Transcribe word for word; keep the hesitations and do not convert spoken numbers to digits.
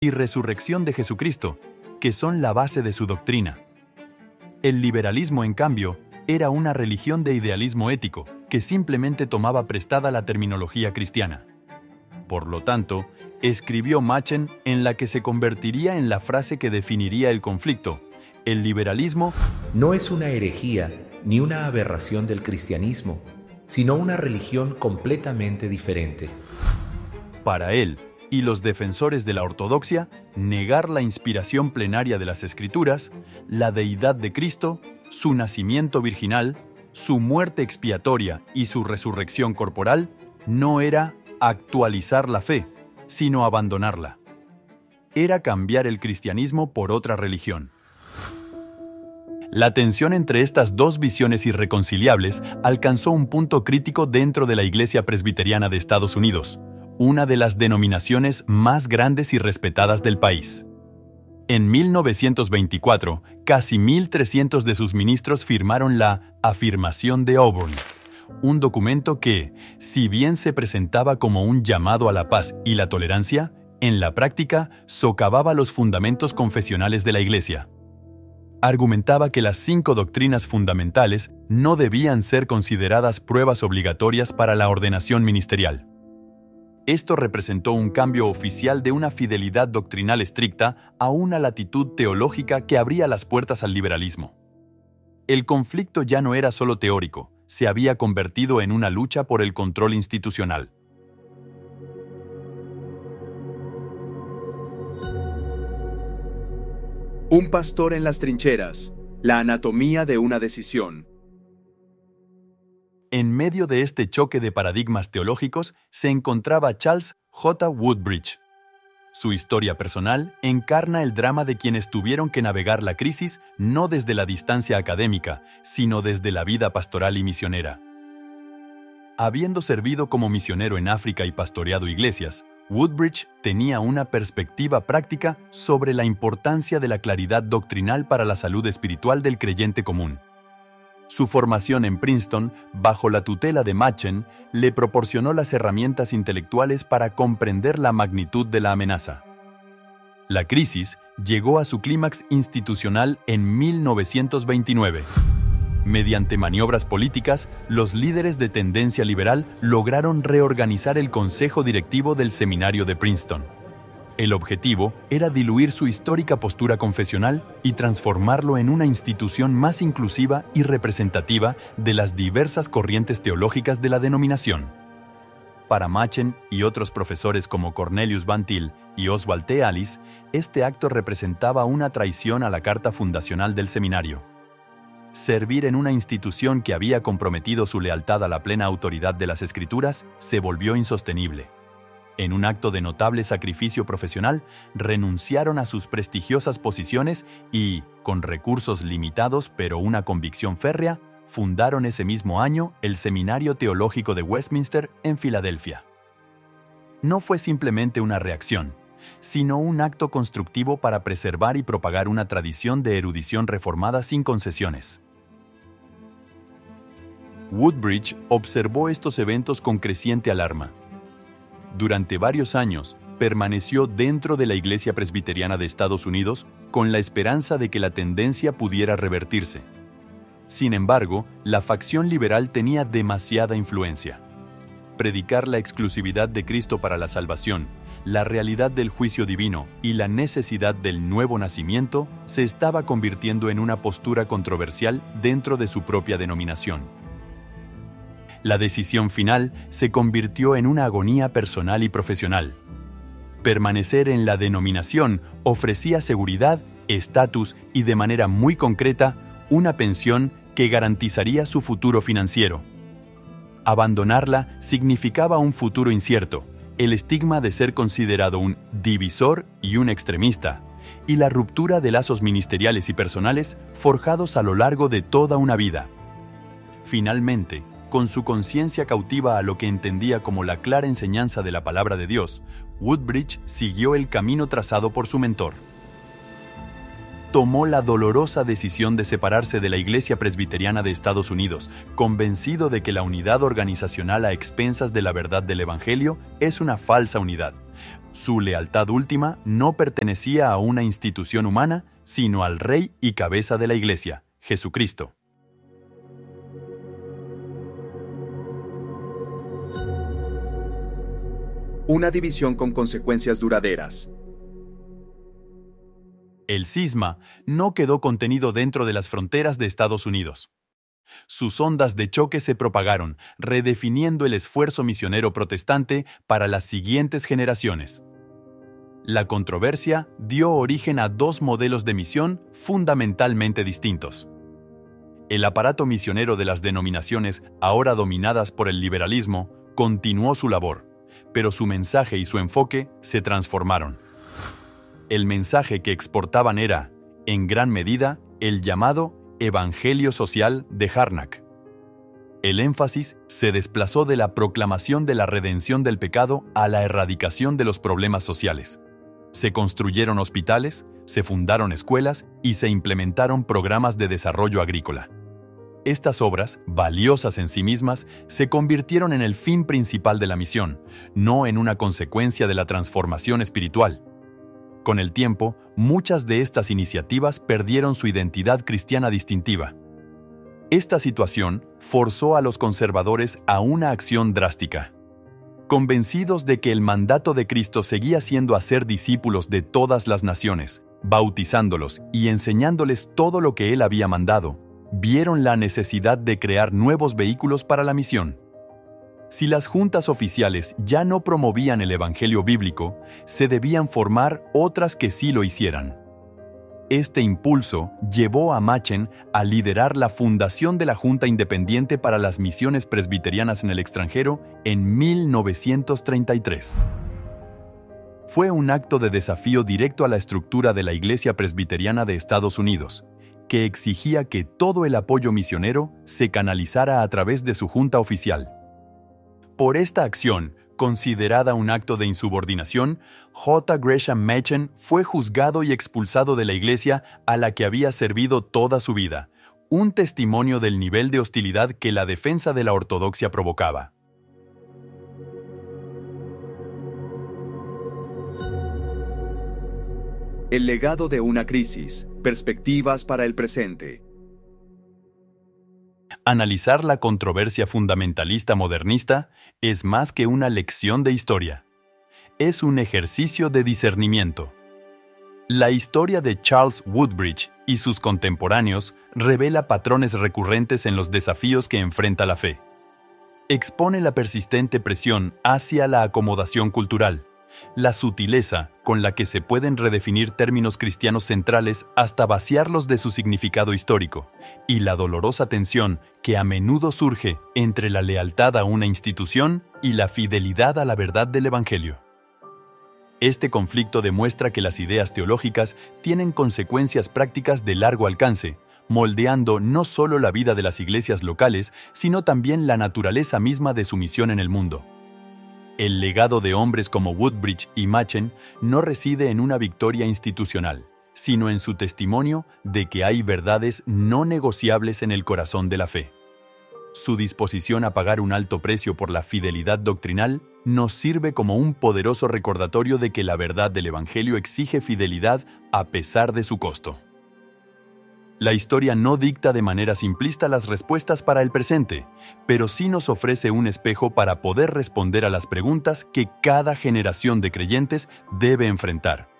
y resurrección de Jesucristo, que son la base de su doctrina. El liberalismo, en cambio, era una religión de idealismo ético que simplemente tomaba prestada la terminología cristiana. Por lo tanto, escribió Machen en la que se convertiría en la frase que definiría el conflicto: el liberalismo no es una herejía ni una aberración del cristianismo, sino una religión completamente diferente. Para él y los defensores de la ortodoxia, negar la inspiración plenaria de las Escrituras, la deidad de Cristo, su nacimiento virginal, su muerte expiatoria y su resurrección corporal, no era actualizar la fe, sino abandonarla. Era cambiar el cristianismo por otra religión. La tensión entre estas dos visiones irreconciliables alcanzó un punto crítico dentro de la Iglesia Presbiteriana de Estados Unidos, una de las denominaciones más grandes y respetadas del país. En mil novecientos veinticuatro, casi mil trescientos de sus ministros firmaron la Afirmación de Auburn, un documento que, si bien se presentaba como un llamado a la paz y la tolerancia, en la práctica socavaba los fundamentos confesionales de la Iglesia. Argumentaba que las cinco doctrinas fundamentales no debían ser consideradas pruebas obligatorias para la ordenación ministerial. Esto representó un cambio oficial de una fidelidad doctrinal estricta a una latitud teológica que abría las puertas al liberalismo. El conflicto ya no era solo teórico, se había convertido en una lucha por el control institucional. Un pastor en las trincheras. La anatomía de una decisión. En medio de este choque de paradigmas teológicos se encontraba Charles J. Woodbridge. Su historia personal encarna el drama de quienes tuvieron que navegar la crisis no desde la distancia académica, sino desde la vida pastoral y misionera. Habiendo servido como misionero en África y pastoreado iglesias, Woodbridge tenía una perspectiva práctica sobre la importancia de la claridad doctrinal para la salud espiritual del creyente común. Su formación en Princeton, bajo la tutela de Machen, le proporcionó las herramientas intelectuales para comprender la magnitud de la amenaza. La crisis llegó a su clímax institucional en mil novecientos veintinueve. Mediante maniobras políticas, los líderes de tendencia liberal lograron reorganizar el consejo directivo del seminario de Princeton. El objetivo era diluir su histórica postura confesional y transformarlo en una institución más inclusiva y representativa de las diversas corrientes teológicas de la denominación. Para Machen y otros profesores como Cornelius Van Til y Oswald T. Allis, este acto representaba una traición a la carta fundacional del seminario. Servir en una institución que había comprometido su lealtad a la plena autoridad de las Escrituras se volvió insostenible. En un acto de notable sacrificio profesional, renunciaron a sus prestigiosas posiciones y, con recursos limitados pero una convicción férrea, fundaron ese mismo año el Seminario Teológico de Westminster en Filadelfia. No fue simplemente una reacción, sino un acto constructivo para preservar y propagar una tradición de erudición reformada sin concesiones. Woodbridge observó estos eventos con creciente alarma. Durante varios años, permaneció dentro de la Iglesia Presbiteriana de Estados Unidos con la esperanza de que la tendencia pudiera revertirse. Sin embargo, la facción liberal tenía demasiada influencia. Predicar la exclusividad de Cristo para la salvación, la realidad del juicio divino y la necesidad del nuevo nacimiento se estaba convirtiendo en una postura controversial dentro de su propia denominación. La decisión final se convirtió en una agonía personal y profesional. Permanecer en la denominación ofrecía seguridad, estatus y, de manera muy concreta, una pensión que garantizaría su futuro financiero. Abandonarla significaba un futuro incierto, el estigma de ser considerado un divisor y un extremista, y la ruptura de lazos ministeriales y personales forjados a lo largo de toda una vida. Finalmente, con su conciencia cautiva a lo que entendía como la clara enseñanza de la palabra de Dios, Woodbridge siguió el camino trazado por su mentor. Tomó la dolorosa decisión de separarse de la Iglesia Presbiteriana de Estados Unidos, convencido de que la unidad organizacional a expensas de la verdad del Evangelio es una falsa unidad, Su lealtad última no pertenecía a una institución humana, sino al Rey y cabeza de la Iglesia, Jesucristo. Una división con consecuencias duraderas. El cisma no quedó contenido dentro de las fronteras de Estados Unidos. Sus ondas de choque se propagaron, redefiniendo el esfuerzo misionero protestante para las siguientes generaciones. La controversia dio origen a dos modelos de misión fundamentalmente distintos. El aparato misionero de las denominaciones, ahora dominadas por el liberalismo, continuó su labor, pero su mensaje y su enfoque se transformaron. El mensaje que exportaban era, en gran medida, el llamado Evangelio Social de Harnack. El énfasis se desplazó de la proclamación de la redención del pecado a la erradicación de los problemas sociales. Se construyeron hospitales, se fundaron escuelas y se implementaron programas de desarrollo agrícola. Estas obras, valiosas en sí mismas, se convirtieron en el fin principal de la misión, no en una consecuencia de la transformación espiritual. Con el tiempo, muchas de estas iniciativas perdieron su identidad cristiana distintiva. Esta situación forzó a los conservadores a una acción drástica. Convencidos de que el mandato de Cristo seguía siendo hacer discípulos de todas las naciones, bautizándolos y enseñándoles todo lo que Él había mandado, vieron la necesidad de crear nuevos vehículos para la misión. Si las juntas oficiales ya no promovían el Evangelio bíblico, se debían formar otras que sí lo hicieran. Este impulso llevó a Machen a liderar la fundación de la Junta Independiente para las Misiones Presbiterianas en el extranjero en mil novecientos treinta y tres. Fue un acto de desafío directo a la estructura de la Iglesia Presbiteriana de Estados Unidos, que exigía que todo el apoyo misionero se canalizara a través de su junta oficial. Por esta acción, considerada un acto de insubordinación, J. Gresham Machen fue juzgado y expulsado de la iglesia a la que había servido toda su vida, un testimonio del nivel de hostilidad que la defensa de la ortodoxia provocaba. El legado de una crisis. Perspectivas para el presente. Analizar la controversia fundamentalista modernista es más que una lección de historia. Es un ejercicio de discernimiento. La historia de Charles Woodbridge y sus contemporáneos revela patrones recurrentes en los desafíos que enfrenta la fe. Expone la persistente presión hacia la acomodación cultural, la sutileza con la que se pueden redefinir términos cristianos centrales hasta vaciarlos de su significado histórico, y la dolorosa tensión que a menudo surge entre la lealtad a una institución y la fidelidad a la verdad del Evangelio. Este conflicto demuestra que las ideas teológicas tienen consecuencias prácticas de largo alcance, moldeando no solo la vida de las iglesias locales, sino también la naturaleza misma de su misión en el mundo. El legado de hombres como Woodbridge y Machen no reside en una victoria institucional, sino en su testimonio de que hay verdades no negociables en el corazón de la fe. Su disposición a pagar un alto precio por la fidelidad doctrinal nos sirve como un poderoso recordatorio de que la verdad del Evangelio exige fidelidad a pesar de su costo. La historia no dicta de manera simplista las respuestas para el presente, pero sí nos ofrece un espejo para poder responder a las preguntas que cada generación de creyentes debe enfrentar.